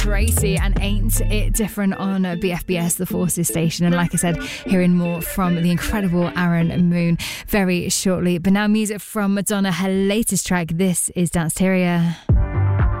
Tracy and Ain't It Different on BFBS, the Forces station. And like I said, hearing more from the incredible Aaron Moon very shortly. But now music from Madonna, her latest track. This is Danceteria.